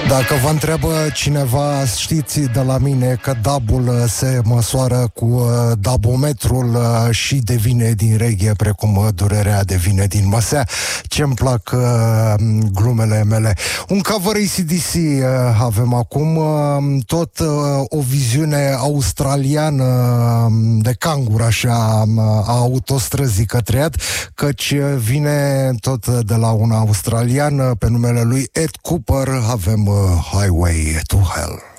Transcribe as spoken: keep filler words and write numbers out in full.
Dacă vă întreabă cineva, știți de la mine că dabul se măsoară cu dabometrul și devine din reghe precum durerea devine din măsea. Ce-mi plac glumele mele. Un cover A C D C avem acum, tot o viziune australiană de cangur, așa, a autostrăzii către iad, căci vine tot de la un australian pe numele lui Ed Cooper. Avem Highway to Hell.